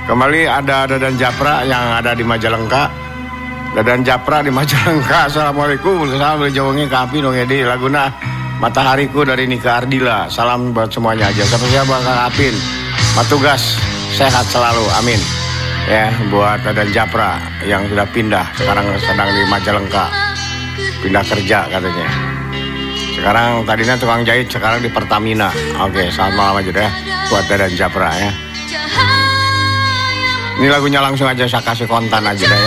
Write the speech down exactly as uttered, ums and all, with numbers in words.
Kembali ada Dadan Japra yang ada di Majalengka. Dadan Japra di Majalengka. Assalamualaikum. Salam jawangnya kapi dong edi. Laguna Matahariku dari Nika Ardila. Salam buat semuanya aja. Siapa-siapa Kang Apin. Matugas sehat selalu. Amin. Ya, buat Dadan Japra yang sudah pindah. Sekarang sedang di Majalengka. Pindah kerja katanya. Sekarang tadinya tukang jahit, sekarang di Pertamina. Oke, selamat malam aja deh buat Dadan Japra ya. Ini lagunya langsung aja saya kasih kontan aja deh.